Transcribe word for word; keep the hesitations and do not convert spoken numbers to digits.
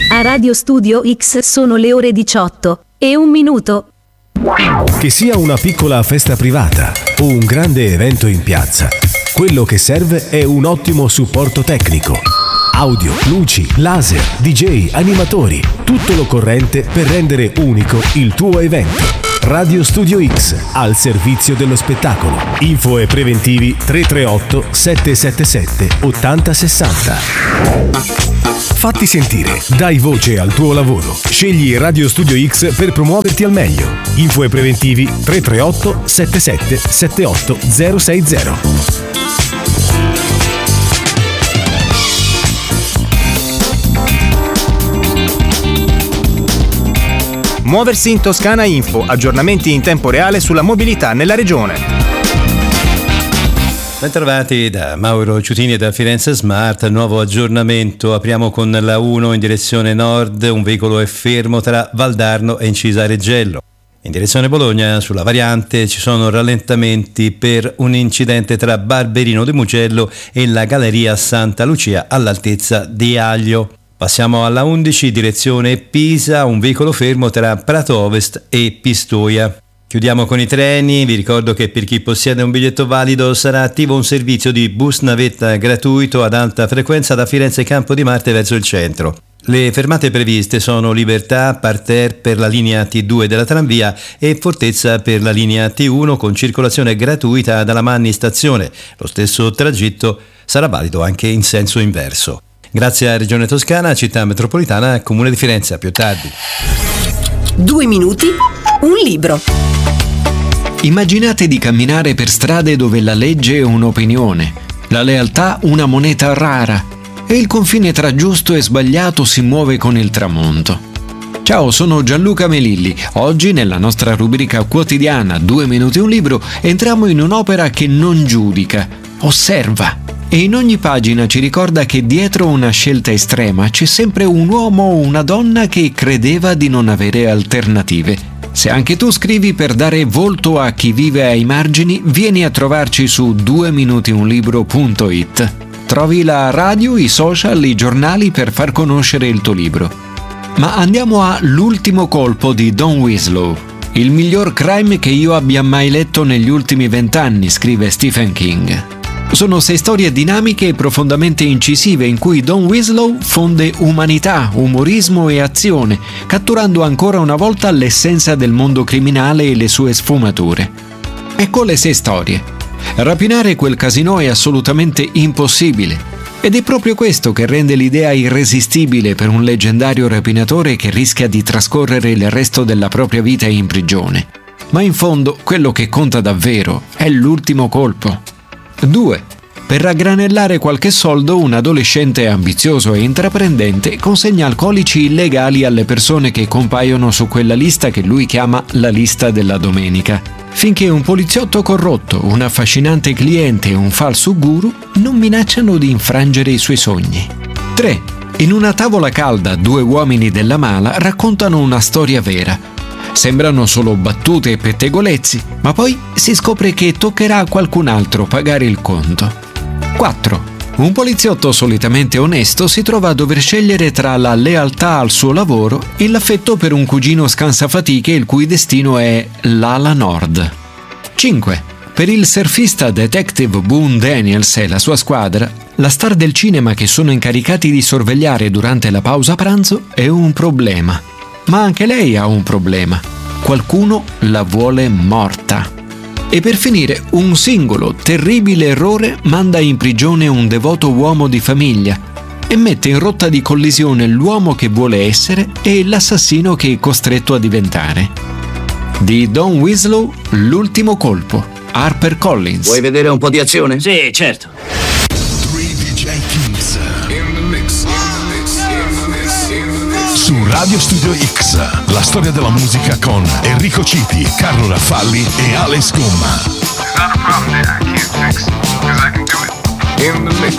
A Radio Studio X sono le ore diciotto e un minuto. Che sia una piccola festa privata o un grande evento in piazza, quello che serve è un ottimo supporto tecnico. Audio, luci, laser, D J, animatori, tutto l'occorrente per rendere unico il tuo evento. Radio Studio X, al servizio dello spettacolo. Info e preventivi tre tre otto sette sette sette otto zero sei zero. Fatti sentire, dai voce al tuo lavoro. Scegli Radio Studio X per promuoverti al meglio. Info e preventivi tre tre otto sette sette sette otto zero sei zero. Muoversi in Toscana Info, aggiornamenti in tempo reale sulla mobilità nella regione. Bentrovati da Mauro Ciutini e da Firenze Smart, nuovo aggiornamento. Apriamo con la uno in direzione nord, un veicolo è fermo tra Valdarno e Incisa Reggello. In direzione Bologna, sulla variante, ci sono rallentamenti per un incidente tra Barberino di Mugello e la Galleria Santa Lucia all'altezza di Aglio. Passiamo alla undici, direzione Pisa, un veicolo fermo tra Prato Ovest e Pistoia. Chiudiamo con i treni, vi ricordo che per chi possiede un biglietto valido sarà attivo un servizio di bus navetta gratuito ad alta frequenza da Firenze Campo di Marte verso il centro. Le fermate previste sono Libertà, Parterre per la linea T due della tranvia e Fortezza per la linea T uno con circolazione gratuita dalla Manni stazione. Lo stesso tragitto sarà valido anche in senso inverso. Grazie a Regione Toscana, Città Metropolitana, Comune di Firenze. A più tardi. Due minuti, un libro. Immaginate di camminare per strade dove la legge è un'opinione, la lealtà una moneta rara e il confine tra giusto e sbagliato si muove con il tramonto. Ciao, sono Gianluca Melilli. Oggi nella nostra rubrica quotidiana Due minuti un libro entriamo in un'opera che non giudica, osserva. E in ogni pagina ci ricorda che dietro una scelta estrema c'è sempre un uomo o una donna che credeva di non avere alternative. Se anche tu scrivi per dare volto a chi vive ai margini, vieni a trovarci su due minuti un libro punto it. Trovi la radio, i social, i giornali per far conoscere il tuo libro. Ma andiamo a L'ultimo colpo di Don Winslow. Il miglior crime che io abbia mai letto negli ultimi vent'anni, scrive Stephen King. Sono sei storie dinamiche e profondamente incisive in cui Don Winslow fonde umanità, umorismo e azione, catturando ancora una volta l'essenza del mondo criminale e le sue sfumature. Ecco le sei storie. Rapinare quel casinò è assolutamente impossibile. Ed è proprio questo che rende l'idea irresistibile per un leggendario rapinatore che rischia di trascorrere il resto della propria vita in prigione. Ma in fondo quello che conta davvero è l'ultimo colpo. due. Per raggranellare qualche soldo, un adolescente ambizioso e intraprendente consegna alcolici illegali alle persone che compaiono su quella lista che lui chiama la lista della domenica, finché un poliziotto corrotto, un affascinante cliente e un falso guru non minacciano di infrangere i suoi sogni. tre. In una tavola calda, due uomini della mala raccontano una storia vera. Sembrano solo battute e pettegolezzi, ma poi si scopre che toccherà a qualcun altro pagare il conto. quattro. Un poliziotto solitamente onesto si trova a dover scegliere tra la lealtà al suo lavoro e l'affetto per un cugino scansafatiche il cui destino è l'ala nord. cinque. Per il surfista detective Boone Daniels e la sua squadra, la star del cinema che sono incaricati di sorvegliare durante la pausa pranzo è un problema. Ma anche lei ha un problema. Qualcuno la vuole morta. E per finire, un singolo, terribile errore manda in prigione un devoto uomo di famiglia e mette in rotta di collisione l'uomo che vuole essere e l'assassino che è costretto a diventare. Di Don Winslow, L'ultimo colpo, HarperCollins. Vuoi vedere un po' di azione? Sì, certo. Su Radio Studio X, la storia della musica con Enrico Citi, Carlo Raffalli e Alex Gomma. In the mix.